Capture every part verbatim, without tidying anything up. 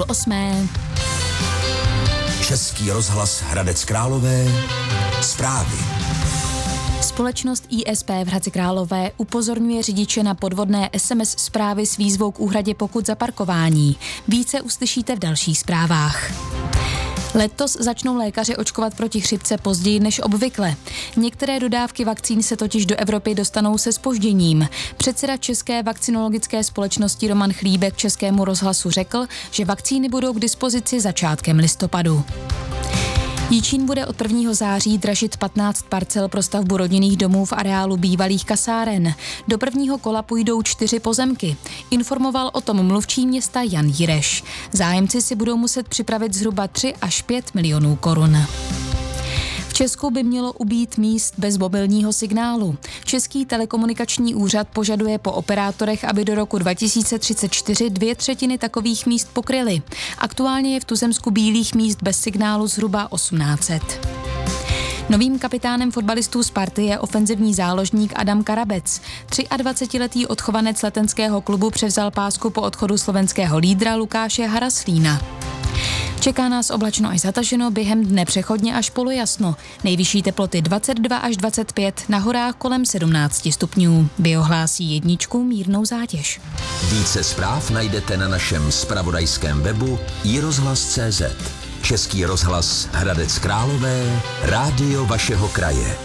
půl osmé. Český rozhlas Hradec Králové. Zprávy. Společnost I S P v Hradci Králové upozorňuje řidiče na podvodné S M S zprávy s výzvou k úhradě pokut za parkování. Více uslyšíte v dalších zprávách. Letos začnou lékaři očkovat proti chřipce později než obvykle. Některé dodávky vakcín se totiž do Evropy dostanou se zpožděním. Předseda České vakcinologické společnosti Roman Chlíbek Českému rozhlasu řekl, že vakcíny budou k dispozici začátkem listopadu. Jičín bude od prvního září dražit patnáct parcel pro stavbu rodinných domů v areálu bývalých kasáren. Do prvního kola půjdou čtyři pozemky. Informoval o tom mluvčí města Jan Jireš. Zájemci si budou muset připravit zhruba tři až pět milionů korun. V Česku by mělo ubýt míst bez mobilního signálu. Český telekomunikační úřad požaduje po operátorech, aby do roku dva tisíce třicet čtyři dvě třetiny takových míst pokryly. Aktuálně je v tuzemsku bílých míst bez signálu zhruba osmnáct set. Novým kapitánem fotbalistů Sparty je ofenzivní záložník Adam Karabec. dvacetiletý odchovanec letenského klubu převzal pásku po odchodu slovenského lídra Lukáše Haraslína. Čeká nás oblačno až zataženo, během dne přechodně až polojasno. Nejvyšší teploty dvacet dva až dvacet pět, na horách kolem sedmnáct stupňů. Biohlásí jedničku mírnou zátěž. Více zpráv najdete na našem zpravodajském webu i rozhlas tečka cé zet. Český rozhlas Hradec Králové, rádio vašeho kraje.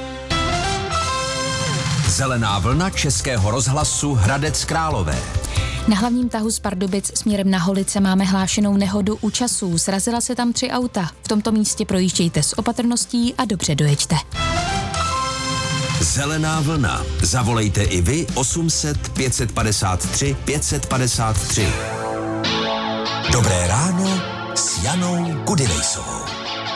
Zelená vlna Českého rozhlasu Hradec Králové. Na hlavním tahu z Pardubic směrem na Holice máme hlášenou nehodu u Časů. Srazila se tam tři auta. V tomto místě projíždějte s opatrností a dobře dojeďte. Zelená vlna. Zavolejte i vy osm set pět set padesát tři pět set padesát tři. Dobré ráno s Janou Kudynejsovou.